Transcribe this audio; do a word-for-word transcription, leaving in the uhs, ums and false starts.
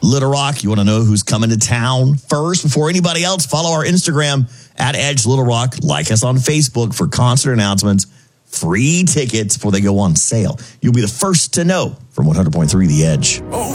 Little Rock. You want to know who's coming to town first before anybody else? Follow our Instagram at Edge Little Rock. Like us on Facebook for concert announcements. Free tickets before they go on sale. You'll be the first to know from one hundred point three The Edge.